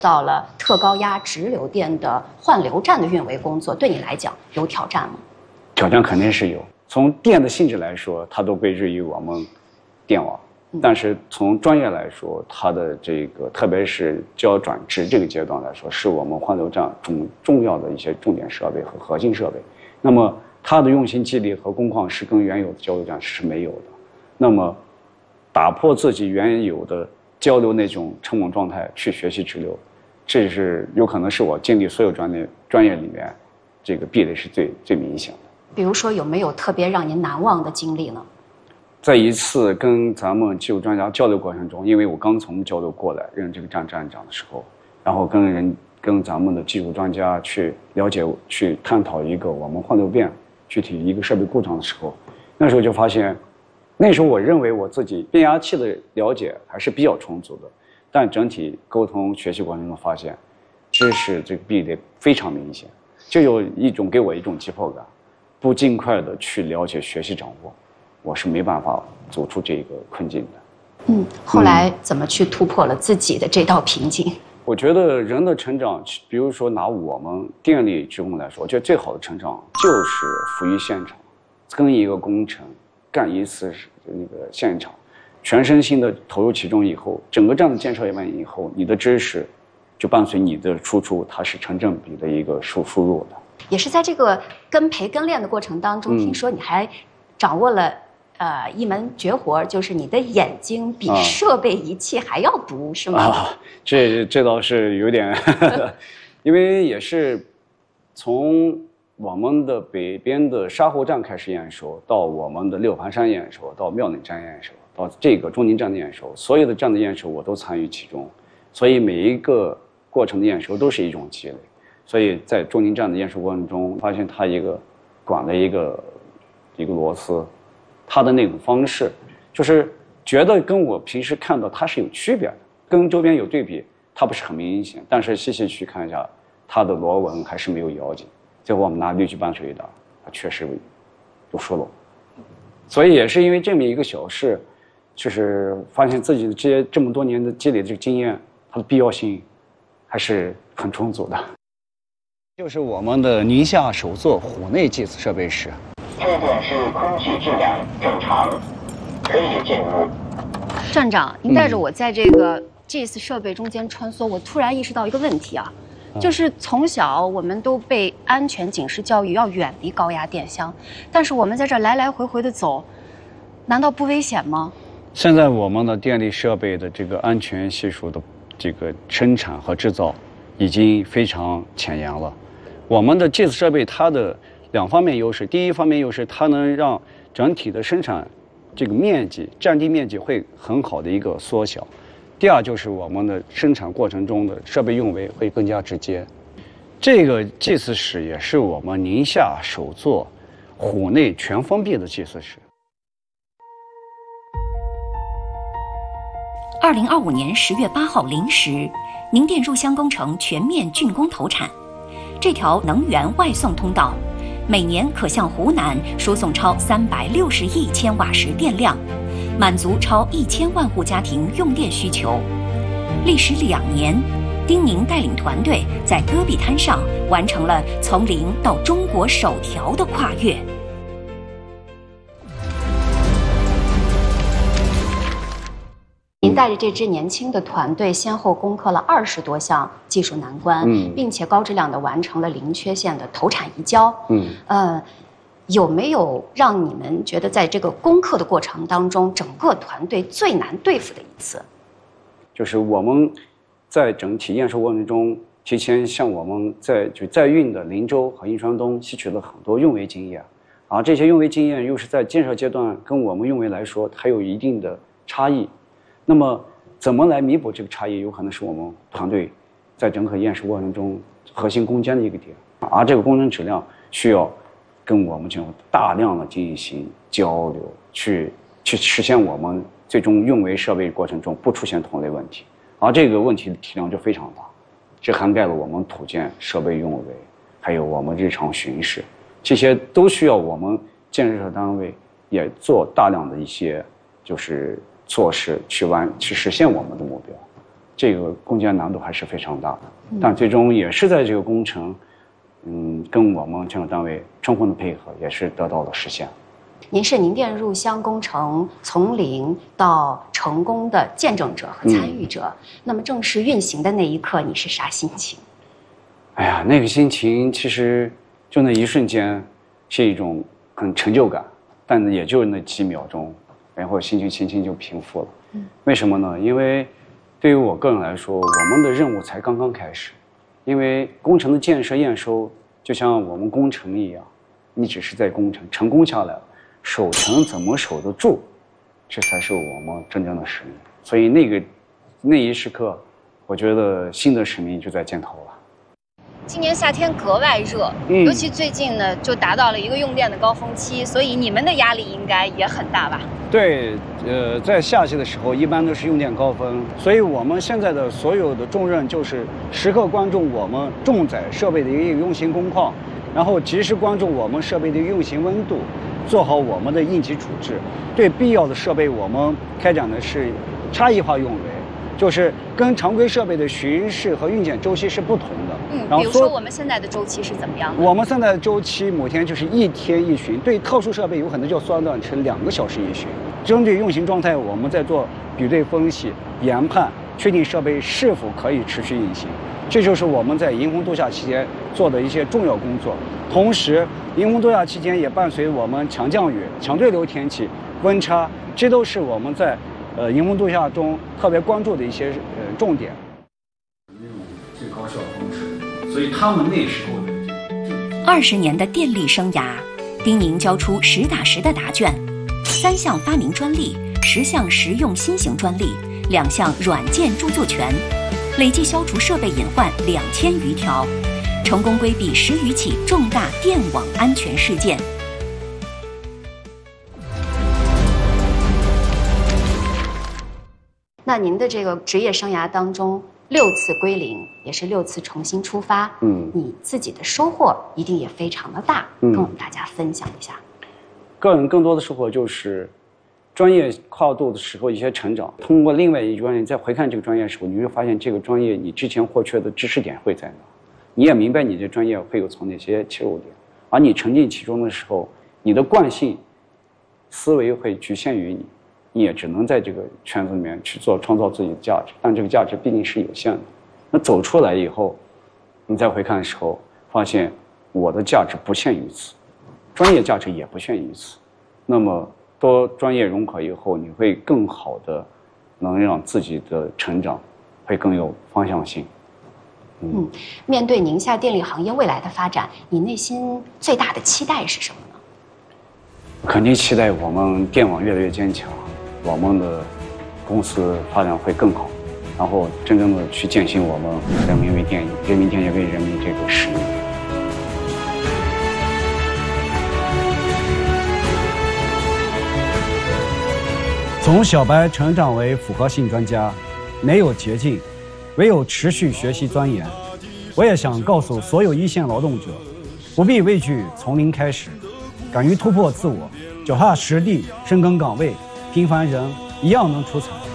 到了特高压直流电的换流站的运维工作，对你来讲有挑战吗？ 挑战肯定是有。从电的性质来说，它都归之于我们电网，但是从专业来说，它的这个特别是交转直这个阶段来说，是我们换流站重要的一些重点设备和核心设备。那么它的用心激励和工况是跟原有的交流站是没有的。那么打破自己原有的交流那种沉稳状态去学习直流，这是有可能是我经历所有专业里面这个壁垒是最明显的。 比如说有没有特别让您难忘的经历呢？ 在一次跟咱们技术专家交流过程中，因为我刚从交流过来任这个站站长的时候，然后跟咱们的技术专家去了解去探讨一个我们换流变具体一个设备故障的时候，那时候就发现，那时候我认为我自己变压器的了解还是比较充足的，但整体沟通学习过程中发现，知识这个壁垒非常明显，就有给我一种急迫感，不尽快的去了解学习掌握，我是没办法走出这个困境的。 后来怎么去突破了自己的这道瓶颈？ 我觉得人的成长，比如说拿我们电力职工来说，我觉得最好的成长就是服于现场，跟一个工程干一次那个现场，全身心的投入其中以后，整个站的建设完以后，你的知识就伴随你的输出，它是成正比的一个输入的。 也是在这个跟培跟练的过程当中，听说你还掌握了一门绝活，就是你的眼睛比设备仪器还要毒，是吗？ 这倒是有点，因为也是从我们的北边的沙湖站开始验收，到我们的六盘山验收，到庙内站验收，到这个中宁站的验收，所有的站的验收我都参与其中，所以每一个过程的验收都是一种积累。所以在中宁站的验收过程中，发现它一个管的一个螺丝，它的那种方式，就是觉得跟我平时看到它是有区别的，跟周边有对比，它不是很明显，但是细细去看一下，它的螺纹还是没有咬紧。最后我们拿滤具拌水一打，它确实有疏漏。所以也是因为这么一个小事，就是发现自己这么多年的积累的这个经验，它的必要性还是很充足的。就是我们的宁夏首座虎内计时设备室。 确认是空气质量正常，可以进屋。 站长，您带着我在这个 GIS 设备中间穿梭，我突然意识到一个问题啊，就是从小我们都被安全警示教育要远离高压电箱，但是我们在这来来回回的走，难道不危险吗？ 现在我们的电力设备的这个安全系数的这个生产和制造已经非常前沿了。我们的 GIS 设备它的两方面优势，第一方面优势，它能让整体的生产这个面积占地面积会很好的一个缩小。第二就是我们的生产过程中的设备用维会更加直接。这个 GIS 室也是我们宁夏首座虎内全封闭的 GIS 室。 2025年10月8号0时，宁电入湘工程全面竣工投产。这条能源外送通道每年可向湖南输送超360亿千瓦时电量，满足超1000万户家庭用电需求。历时2年，丁宁带领团队在戈壁滩上完成了从零到中国首条的跨越。 您带着这支年轻的团队，先后攻克了20多项技术难关，并且高质量地完成了零缺陷的投产移交。有没有让你们觉得在这个攻克的过程当中，整个团队最难对付的一次？ 就是我们在整体验收过程中，提前向我们在运的林州和银川东吸取了很多用维经验，而这些用维经验又是在建设阶段跟我们用维来说，它有一定的差异。那么怎么来弥补这个差异，有可能是我们团队在整个验收过程中核心攻坚的一个点，而这个工程质量需要跟我们进行大量的进行交流，去实现我们最终用维设备过程中不出现同类问题，而这个问题的体量就非常大，这涵盖了我们土建设备用维，还有我们日常巡视，这些都需要我们建设单位也做大量的一些就是措施去实现我们的目标。 这个攻坚难度还是非常大的。但最终也是在这个工程，跟我们建筑单位充分的配合，也是得到了实现。 您是宁店入湘工程从零到成功的见证者和参与者，那么正式运行的那一刻，你是啥心情？ 哎呀，那个心情其实就那一瞬间，是一种很成就感，但也就那几秒钟，然后心情就平复了。为什么呢？因为对于我个人来说，我们的任务才刚刚开始。因为工程的建设验收，就像我们工程一样，你只是在工程成功下来了，守城怎么守得住，这才是我们真正的使命。所以那一时刻，我觉得新的使命就在箭头了。 今年夏天格外热，尤其最近呢，就达到了一个用电的高峰期，所以你们的压力应该也很大吧？ 对，在夏季的时候，一般都是用电高峰，所以我们现在的所有的重任就是时刻关注我们重载设备的一个运行工况，然后及时关注我们设备的运行温度，做好我们的应急处置。对必要的设备，我们开展的是差异化用维。就是跟常规设备的巡视和运检周期是不同的。 比如说我们现在的周期是怎么样的？ 我们现在的周期每天就是1天1巡，对特殊设备有可能就缩短成2个小时1巡。针对运行状态，我们在做比对分析、研判，确定设备是否可以持续运行。这就是我们在迎风度夏期间做的一些重要工作。同时，迎风度夏期间也伴随我们强降雨、强对流天气、温差，这都是我们在迎风度夏中特别关注的一些重点。 那种最高效方式，所以他们那时候的 20年的电力生涯，丁宁交出实打实的答卷：3项发明专利，10项实用新型专利，2项软件著作权，累计消除设备隐患2000余条，成功规避10余起重大电网安全事件。 那您的这个职业生涯当中，6次归零，也是6次重新出发。你自己的收获一定也非常的大，跟我们大家分享一下。 个人更多的收获就是专业跨度的时候一些成长。通过另外一专业再回看这个专业的时候，你会发现这个专业你之前或缺的知识点会在哪，你也明白你这专业会有从哪些切入点，而你沉浸其中的时候，你的惯性思维会局限于你。你也只能在这个圈子里面去创造自己的价值，但这个价值毕竟是有限的。那走出来以后，你再回看的时候，发现我的价值不限于此，专业价值也不限于此。那么多专业融合以后，你会更好的能让自己的成长会更有方向性。 面对宁夏电力行业未来的发展，你内心最大的期待是什么呢？ 肯定期待我们电网越来越坚强，我们的公司发展会更好，然后真正的去践行我们人民为电，人民电业为人民这个使命。 从小白成长为复合性专家，没有捷径，唯有持续学习钻研。我也想告诉所有一线劳动者，不必畏惧从零开始，敢于突破自我，脚踏实地，深耕岗位，平凡人一样能出彩。